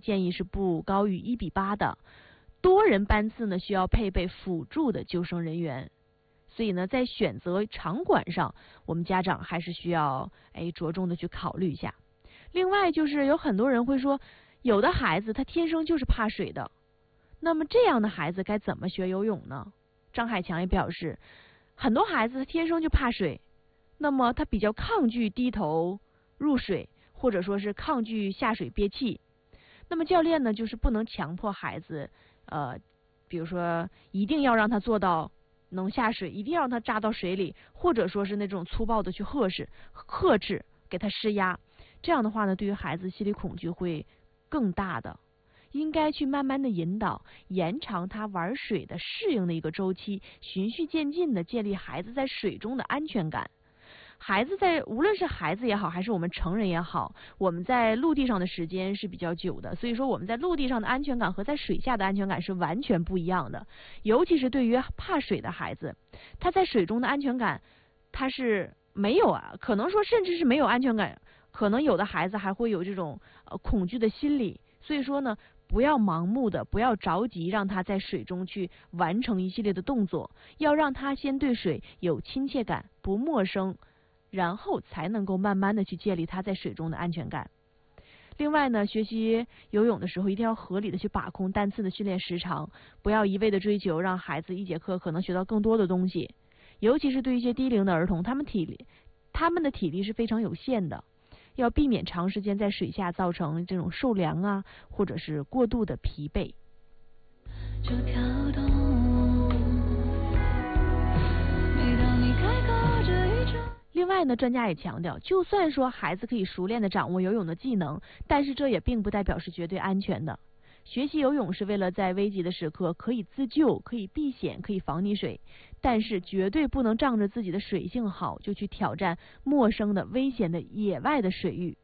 建议是不高于1:8的。多人班次呢，需要配备辅助的救生人员。所以呢，在选择场馆上，我们家长还是需要着重的去考虑一下。另外就是有很多人会说，有的孩子他天生就是怕水的，那么这样的孩子该怎么学游泳呢？张海强也表示，很多孩子他天生就怕水，那么他比较抗拒低头入水，或者说是抗拒下水憋气。那么教练呢，就是不能强迫孩子，比如说一定要让他做到能下水，一定要让他扎到水里，或者说是那种粗暴的去呵斥，给他施压。这样的话呢，对于孩子心理恐惧会更大的。应该去慢慢的引导，延长他玩水的适应的一个周期，循序渐进的建立孩子在水中的安全感。孩子无论是孩子也好，还是我们成人也好，我们在陆地上的时间是比较久的，所以说我们在陆地上的安全感和在水下的安全感是完全不一样的。尤其是对于怕水的孩子，他在水中的安全感他是没有可能说甚至是没有安全感，可能有的孩子还会有这种恐惧的心理。所以说呢，不要盲目的，不要着急让他在水中去完成一系列的动作，要让他先对水有亲切感，不陌生，然后才能够慢慢的去建立他在水中的安全感。另外呢，学习游泳的时候一定要合理的去把控单次的训练时长，不要一味的追求让孩子一节课可能学到更多的东西。尤其是对一些低龄的儿童，他们的体力是非常有限的，要避免长时间在水下造成这种受凉或者是过度的疲惫。另外呢，专家也强调，就算说孩子可以熟练的掌握游泳的技能，但是这也并不代表是绝对安全的。学习游泳是为了在危急的时刻可以自救，可以避险，可以防溺水，但是绝对不能仗着自己的水性好就去挑战陌生的危险的野外的水域。